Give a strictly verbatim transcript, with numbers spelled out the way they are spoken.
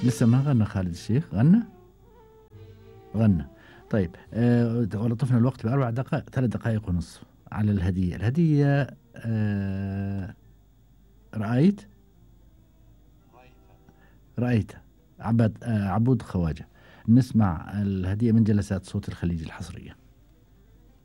لسه ما غنى خالد الشيخ؟ غنى؟ غنى. طيب آه ولطفنا الوقت بأربع دقائق، ثلاث دقائق ونصف على الهدية. الهدية آه رأيت رأيت عبد آه عبود خواجة. نسمع الهدية من جلسات صوت الخليج الحصرية.